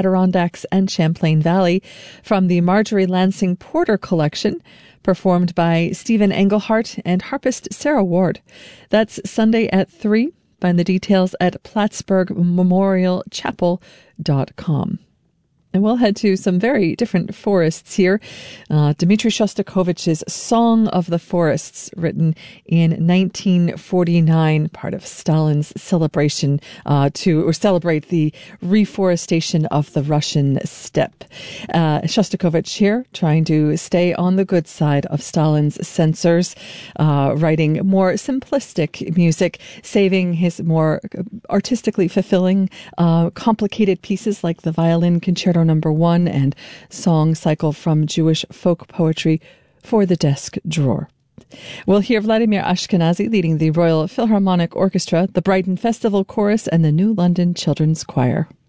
Adirondacks and Champlain Valley from the Marjorie Lansing Porter Collection, performed by Stephen Englehart and harpist Sarah Ward. That's Sunday at 3. Find the details at plattsburghmemorialchapel.com. And we'll head to some very different forests here. Dmitri Shostakovich's Song of the Forests, written in 1949, part of Stalin's celebration to celebrate the reforestation of the Russian steppe. Shostakovich here trying to stay on the good side of Stalin's censors, writing more simplistic music, saving his more artistically fulfilling, complicated pieces like the Violin Concerto No. 1 and song cycle from Jewish folk poetry for the desk drawer. We'll hear Vladimir Ashkenazy leading the Royal Philharmonic Orchestra, the Brighton Festival Chorus, and the New London Children's Choir.